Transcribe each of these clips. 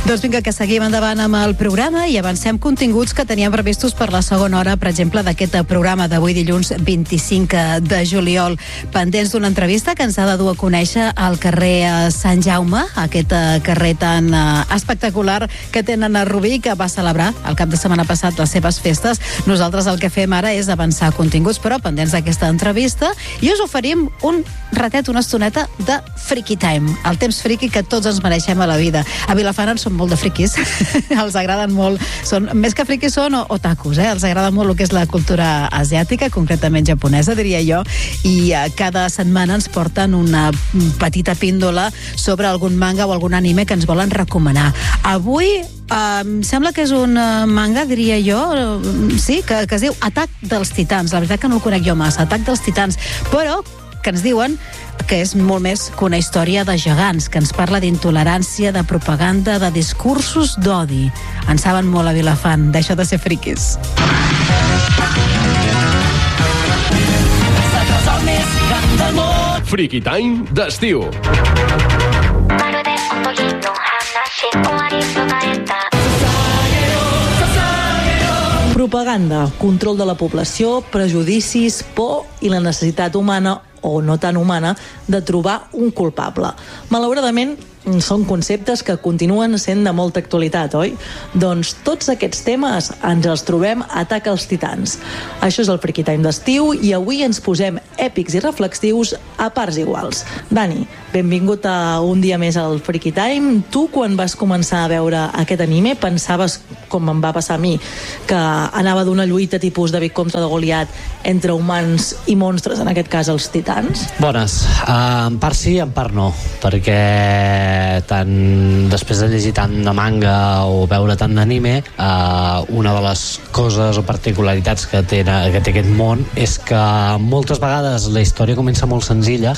Doncs vinga, que seguim endavant amb el programa i avancem continguts que teníem previstos per la segona hora, per exemple, d'aquest programa d'avui dilluns 25 de juliol. Pendents d'una entrevista que ens ha de dur a conèixer al carrer Sant Jaume, aquest carrer tan espectacular que tenen a Rubí, que va celebrar el cap de setmana passat les seves festes. Nosaltres el que fem ara és avançar continguts, però pendents d'aquesta entrevista, i us oferim un ratet, una estoneta de Freaky Time, el temps friki que tots ens mereixem a la vida. A Vilafant en són molt de friquis, els agraden molt, són, més que friquis són otakus, els agrada molt el que és la cultura asiàtica, concretament japonesa, diria jo, i cada setmana ens porten una petita píndola sobre algun manga o algun anime que ens volen recomanar. Avui em sembla que és un manga, diria jo, sí, que es diu Atac dels Titans. La veritat que no el conec jo massa, Atac dels Titans, però que ens diuen que és molt més que una història de gegants, que ens parla d'intolerància, de propaganda, de discursos d'odi. En saben molt a Vilafant, d'això de ser friquis. Freaky Time d'estiu. Propaganda, control de la població, prejudicis, por i la necessitat humana o no tan humana, de trobar un culpable. Malauradament, són conceptes que continuen sent de molta actualitat, oi? Doncs tots aquests temes ens els trobem a Atac als Titans. Això és el Freaky Time d'estiu i avui ens posem èpics i reflexius a parts iguals. Dani, benvingut a un dia més al Freaky Time. Tu, quan vas començar a veure aquest anime, pensaves, com em va passar a mi, que anava d'una lluita tipus David contra de Goliat entre humans i monstres, en aquest cas els titans? Bones. En part sí, en part no, perquè tant després de llegir tant de manga o veure tant d'anime, una de les coses o particularitats que té aquest món és que moltes vegades la història comença molt senzilla,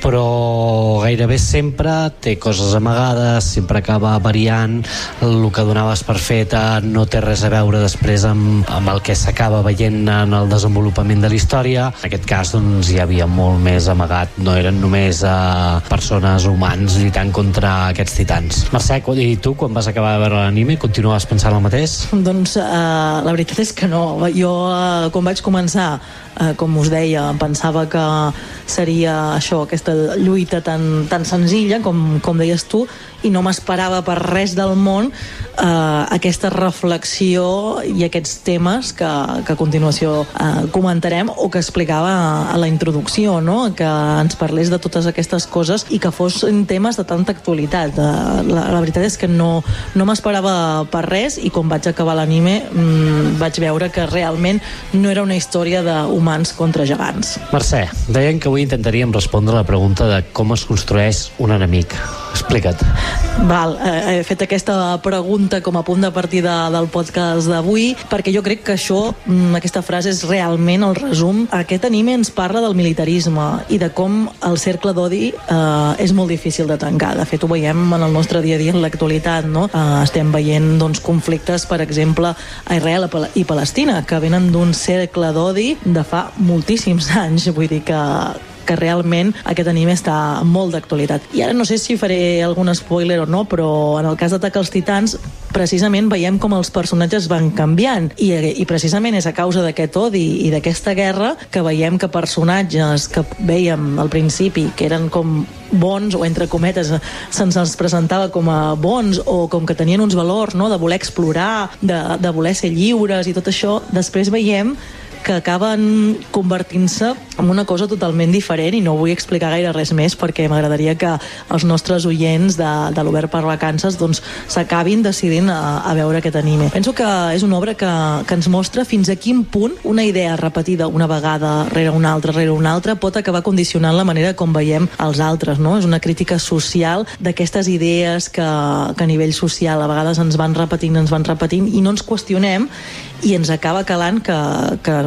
però gairebé sempre té coses amagades, sempre acaba variant, el que donaves per fet no té res a veure després amb el que s'acaba veient en el desenvolupament de la història. En aquest cas doncs hi havia molt més amagat, no eren només persones humans lluitant contra aquests titans. Mercè, i tu quan vas acabar de veure l'anime continuaves pensant el mateix? Doncs la veritat és que no. Jo quan vaig començar, com us deia, pensava que seria això, aquesta lluita tan senzilla com deies tu, i no m'esperava per res del món aquesta reflexió i aquests temes que a continuació comentarem o que explicava a la introducció, no? Que ens parlés de totes aquestes coses i que fossin temes de tanta actualitat. La veritat és que no m'esperava per res, i quan vaig acabar l'anime vaig veure que realment no era una història d'humans contra gegants. Mercè, deien que avui intentaríem respondre a la pregunta de com es construeix un enemic. Explica't. Val, he fet aquesta pregunta com a punt de partida del podcast d'avui perquè jo crec que aquesta frase és realment el resum. Aquest anime ens parla del militarisme i de com el cercle d'odi és molt difícil de tancar. De fet, ho veiem en el nostre dia a dia en l'actualitat, no? Estem veient conflictes, per exemple, a Israel i Palestina, que venen d'un cercle d'odi de fa moltíssims anys. Vull dir que realment aquest anime està molt d'actualitat. I ara no sé si faré algun spoiler o no, però en el cas d'Atac als Titans precisament veiem com els personatges van canviant i precisament és a causa d'aquest odi i d'aquesta guerra que veiem que personatges que veiem al principi que eren com bons, o entre cometes se'ns els presentava com a bons o com que tenien uns valors, no?, de voler explorar, de voler ser lliures i tot això, després veiem que acaben convertint-se en una cosa totalment diferent, i no vull explicar gaire res més perquè m'agradaria que els nostres oients de l'Obert per Vacances doncs s'acabin decidint a veure aquest anime. Penso que és una obra que ens mostra fins a quin punt una idea repetida una vegada rere una altra pot acabar condicionant la manera com veiem els altres, no? És una crítica social d'aquestes idees que a nivell social a vegades ens van repetint i no ens qüestionem, i ens acaba calant que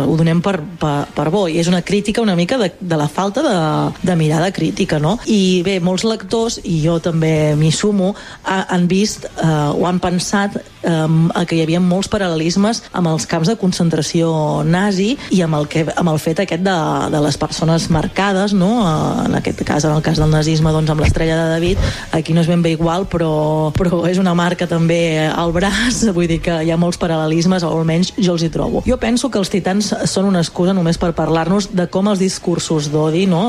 ho donem per bo, i és una crítica una mica de la falta de mirada crítica, no? I bé, molts lectors, i jo també m'hi sumo, han vist o han pensat que hi havia molts paral·lelismes amb els camps de concentració nazi i amb el fet aquest de les persones marcades, no? En aquest cas, en el cas del nazisme, doncs amb l'estrella de David, aquí no és ben bé igual, però és una marca també al braç, vull dir que hi ha molts paral·lelismes, o almenys jo els hi trobo. Jo penso que els Titans són una excusa només per parlar-nos de com els discursos d'odi, no?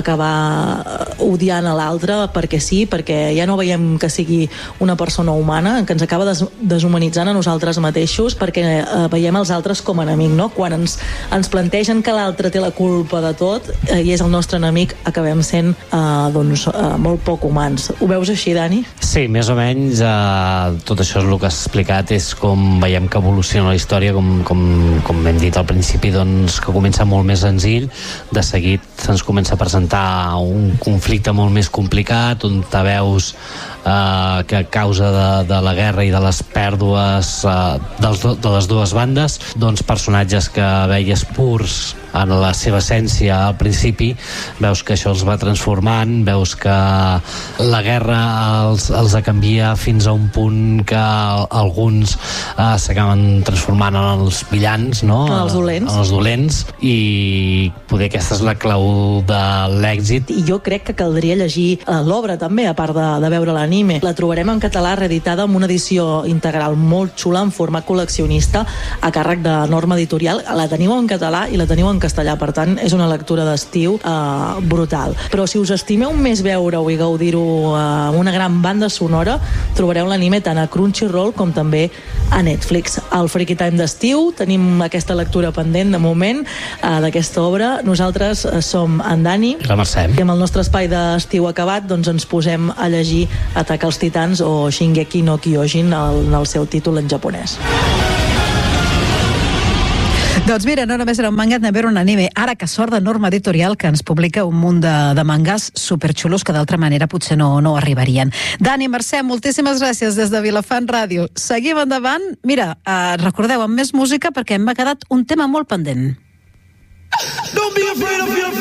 D'acabar odiant a l'altre perquè sí, perquè ja no veiem que sigui una persona humana, que ens acaba deshumanitzant a nosaltres mateixos, perquè veiem els altres com a enemic, no? Quan ens plantegen que l'altre té la culpa de tot i és el nostre enemic, acabem sent molt poc humans. Ho veus així, Dani? Sí, més o menys tot això és el que has explicat, és com veiem que evoluciona la història, com hem dit al principi, doncs que comença molt més senzill, de seguit se'ns comença a presentar un conflicte molt més complicat, on te veus que a causa de la guerra i de les pèrdues de les dues bandes, doncs personatges que veies purs en la seva essència al principi, veus que això els va transformant, veus que la guerra els canvia fins a un punt que alguns s'acaben transformant en els villans, no? En els dolents. I poder aquesta és la clau de l'èxit. I jo crec que caldria llegir l'obra també, a part de veure l'anime. La trobarem en català reeditada amb una edició integral molt xula en format col·leccionista a càrrec de Norma Editorial. La teniu en català i la teniu en castellà, per tant és una lectura d'estiu brutal. Però si us estimeu més veure-ho i gaudir-ho amb una gran banda sonora, trobareu l'anime tant a Crunchyroll com també a Netflix. Al Freaky Time d'estiu tenim aquesta lectura pendent de moment d'aquesta obra. Nosaltres som en Dani i la Mercè, i amb el nostre espai d'estiu acabat doncs ens posem a llegir Ataca als Titans o Shingeki no Kyojin en el seu títol en japonès. Doncs mira, no només era un manga, també era un anime. Ara que sort de Norma Editorial, que ens publica un munt de mangas superxulos que d'altra manera potser no arribarien. Dani, Mercè, moltíssimes gràcies des de Vilafant Ràdio. Seguim endavant. Mira, recordeu, amb més música perquè m'ha quedat un tema molt pendent.